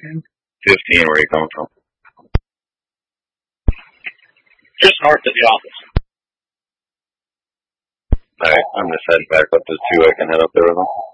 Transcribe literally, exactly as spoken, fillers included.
Fifteen. Where are you coming from? Just north of the office. All right, I'm just heading back up to two. I can head up there with them.